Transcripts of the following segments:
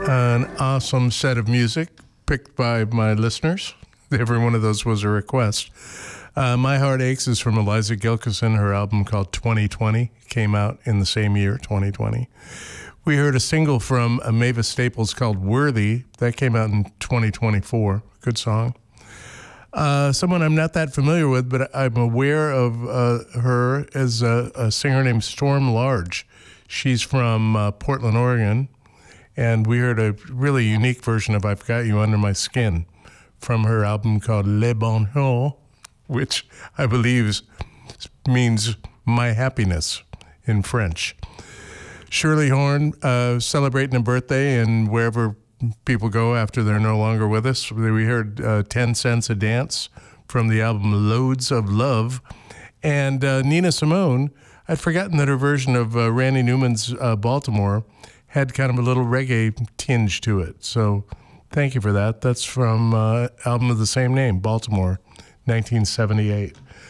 An awesome set of music picked by my listeners. Every one of those was a request. My Heart Aches is from Eliza Gilkyson. Her album called 2020 came out in the same year, 2020. We heard a single from Mavis Staples called Worthy. That came out in 2024. Good song. Someone I'm not that familiar with, but I'm aware of her as a singer named Storm Large. She's from Portland, Oregon. And we heard a really unique version of I've Got You Under My Skin from her album called Le Bonheur, which I believe means my happiness in French. Shirley Horn celebrating a birthday, and wherever people go after they're no longer with us. We heard 10 Cents a Dance from the album Loads of Love. And Nina Simone, I'd forgotten that her version of Randy Newman's Baltimore had kind of a little reggae tinge to it. So thank you for that. That's from album of the same name, Baltimore, 1978.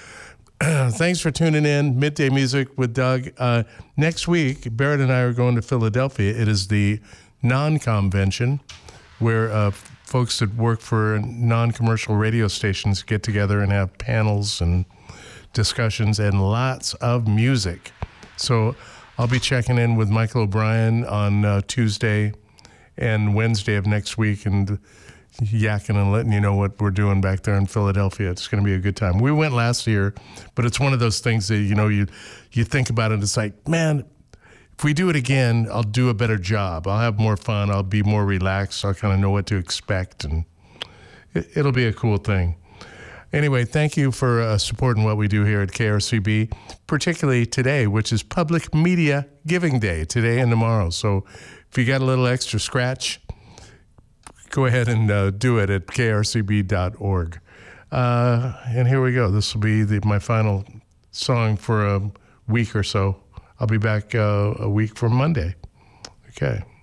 Thanks for tuning in. Midday Music with Doug. Next week, Barrett and I are going to Philadelphia. It is the non-convention where folks that work for non-commercial radio stations get together and have panels and discussions and lots of music. So I'll be checking in with Michael O'Brien on Tuesday and Wednesday of next week and yakking and letting you know what we're doing back there in Philadelphia. It's going to be a good time. We went last year, but it's one of those things that, you think about it. It's like, man, if we do it again, I'll do a better job. I'll have more fun. I'll be more relaxed. I'll kind of know what to expect, and it'll be a cool thing. Anyway, thank you for supporting what we do here at KRCB, particularly today, which is Public Media Giving Day, today and tomorrow. So if you got a little extra scratch, go ahead and do it at krcb.org. And here we go. This will be my final song for a week or so. I'll be back a week from Monday. Okay.